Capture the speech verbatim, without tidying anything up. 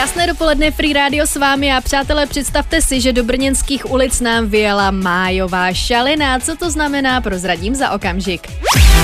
Krásné dopoledne, Free Radio s vámi a přátelé, představte si, že do brněnských ulic nám vyjela májová šalina. Co to znamená, prozradím za okamžik.